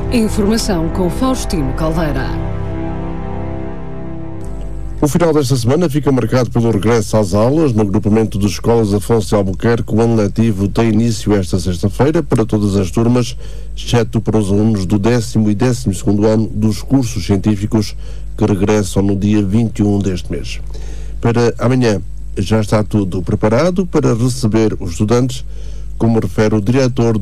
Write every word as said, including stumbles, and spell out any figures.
Informação com Faustino Caldeira. O final desta semana fica marcado pelo regresso às aulas. No agrupamento de escolas Afonso de Albuquerque, o ano letivo tem início esta sexta-feira para todas as turmas, exceto para os alunos do décimo e décimo segundo ano dos cursos científicos, que regressam no dia vinte e um deste mês. Para amanhã já está tudo preparado para receber os estudantes, como refere o diretor do